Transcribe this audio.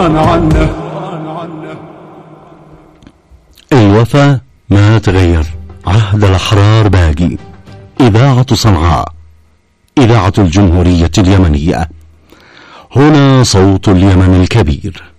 عنه. الوفا ما تغير، عهد الأحرار باقي. إذاعة صنعاء، إذاعة الجمهورية اليمنية، هنا صوت اليمن الكبير.